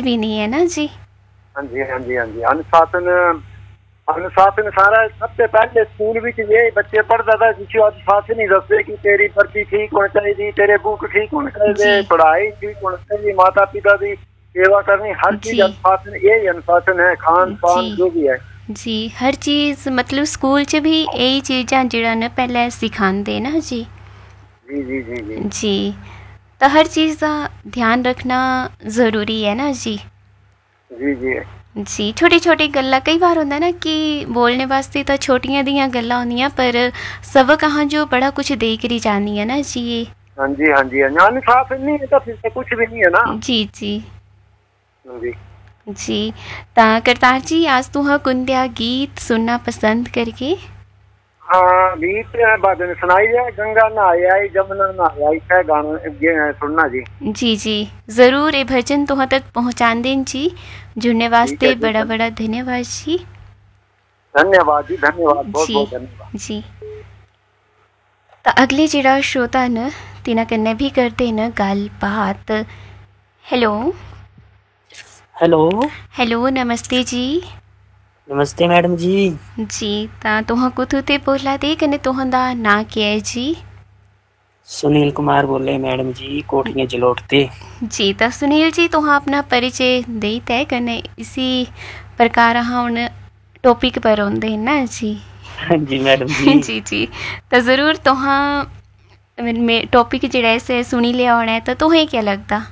भी नहीं है ना जी। हाँ जी हाँ जी हाँ जी। अनुशासन अनुशासन सारा सबसे पहले स्कूल में ये बच्चे पढ़ता था जिसको अनुशासन ही दसते कि तेरी पर्ची ठीक होनी चाहिए, तेरे बुक ठीक होने चाहिए, पढ़ाई ठीक होनी चाहिए, माता पिता की सेवा करनी, हर चीज अनुशासन, यही अनुशासन है। खान पान जो भी है जी, हर चीज़ मतलब स्कूल च भी यही चीज़ां जेड़ा न पहले सिखांदे ना जी। जी जी जी जी जी, तो हर चीज़ का ध्यान रखना ज़रूरी है ना जी। जी जी जी, छोटी छोटी गल्लां कई बार होंदा ना कि बोलने वास्ते तो छोटियां दियां गल्लां होंदियां पर सबक अहां जो बड़ा कुछ दे करी जानी है ना जी ये। हाँ जी हाँ जी। अनुशासन नहीं है तो फिर से कुछ भी नहीं है ना जी जी जी। जी। ता करतार जी आज तुहां कुंदिया गीत सुनना पसंद करके? हाँ गीत भजन सुनाई जाए, गंगा नहाए आई जमुना नहाए आई है गाना ये सुनना जी। जी जी, ज़रूर ये भजन तुहां तक पहुँचान दें जी। जुड़ने वास्ते बड़ा बड़ा धन्यवाद जी। धन्यवाद जी, धन्यवाद, बहुत जी बहुत धन्यवाद जी। तो अगले जेड़ा श्रोता न तिना कन्नै भी करते न गल बात। हेलो हेलो हेलो, नमस्ते जी। नमस्ते मैडम जी। जी, ता तुहां कुथू ते बोला दे कने तुहां दा नां क्या है जी? सुनील कुमार बोले मैडम जी, कोठियां जलोटते। जी, तो सुनील जी तुहां अपना परिचय दे तय कने इसी प्रकार हुन टॉपिक पर होंदे ना जी। हाँ जी मैडम जी। जी जी, तो ज़रूर तुहां में टॉपिक जेड़ा से सुनी लिया होना है, तो तुहें क्या लगता?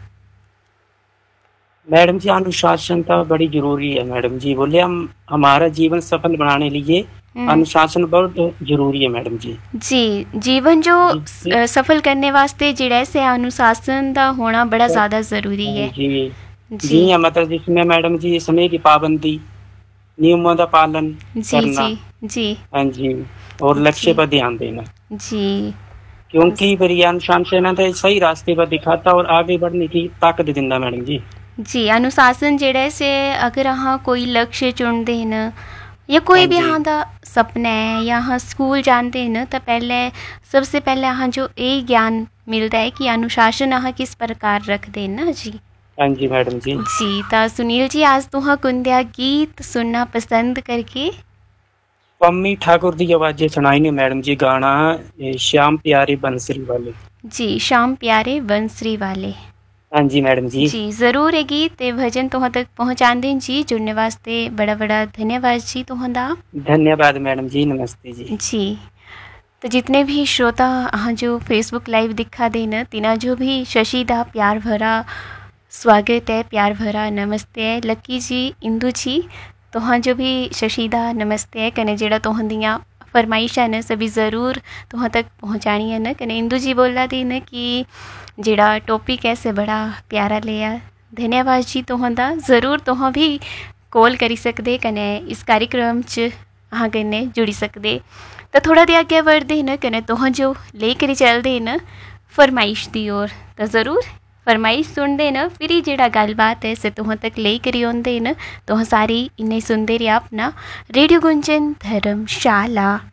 मैडम जी अनुशासन तो बड़ी जरूरी है मैडम जी। बोले हम हमारा जीवन सफल बनाने लिए अनुशासन बहुत जरूरी है मैडम जी। जी, जीवन जो सफल करने वास्ते जेड़ा से अनुशासन दा होना बड़ा ज़्यादा ज़रूरी है जी जी। जी मतलब जिसमें मैडम जी समय की पाबंदी, नियमों का पालन जी करना। जी जी हाँ जी, और लक्ष्य पर ध्यान देना, जी क्योंकि फिर ये अनुशासन है तो सही रास्ते पर दिखाता और आगे बढ़ने की ताकत देता मैडम जी। जी, अनुशासन जेड़ा से अगर अहाँ कोई लक्ष्य चुनते हैं न या कोई भी अहाँ दा सपना है या अहाँ स्कूल जानते हैं न, तो पहले सबसे पहले अहाँ जो ये ज्ञान मिलता है कि अनुशासन अहाँ किस प्रकार रखते हैं ना जी। हाँ जी मैडम जी। जी, तो सुनील जी आज तुहां कुंदिया गीत सुनना पसंद करके? पम्मी ठाकुर दी आवाज़ें सुनाई ने मैडम जी गाना श्याम प्यारे बंसरी वाले। जी, श्याम प्यारे बंसरी वाले। हाँ जी मैडम जी। जी, ज़रूर ये गीत ते भजन तुहां तक पहुँचा दें जी। जुड़ने वास्ते बड़ा बड़ा धन्यवाद जी तुहां दा। धन्यवाद मैडम जी, नमस्ते जी। जी, तो जितने भी श्रोता अहाँ जो फेसबुक लाइव दिखा देना तिना जो भी शशि दा प्यार भरा स्वागत है, प्यार भरा नमस्ते है। लक्की जी, इंदू जी, तुहां जो भी शशि दा नमस्ते है कने जेड़ा तुहां दियां फरमाइशां न सभी ज़रूर तुहां तक पहुँचानी है न। कने इंदू जी बोला दी न कि जेड़ा टॉपिक है से बड़ा प्यारा लिया। धन्यवाद जी तुहां दा। ज़रूर तुहां भी कॉल करी सकदे कने इस कार्यक्रम च अहाँ कन्नै जुड़ी सकदे। तो थोड़ा देर अग्गें बढ़दे न कने तुहां जो लेकर चलदे न फरमाइश दी ओर, तो ज़रूर फरमाइश सुनते न फिर ही जेड़ा गलबात है से तुहां तक ले करी आंदे न। तुहां सारी इन्हें सुनते रहा अपना रेडियो गुंजन धर्मशाला।